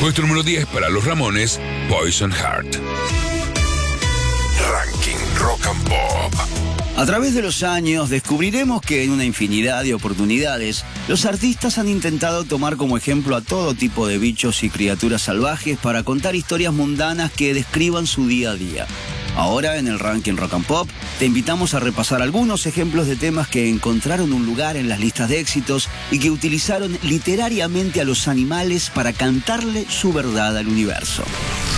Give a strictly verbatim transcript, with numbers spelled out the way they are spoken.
Puesto número diez para Los Ramones, Poison Heart. Ranking Rock and Pop. A través de los años descubriremos que en una infinidad de oportunidades los artistas han intentado tomar como ejemplo a todo tipo de bichos y criaturas salvajes para contar historias mundanas que describan su día a día. Ahora en el Ranking Rock and Pop te invitamos a repasar algunos ejemplos de temas que encontraron un lugar en las listas de éxitos y que utilizaron literariamente a los animales para cantarle su verdad al universo.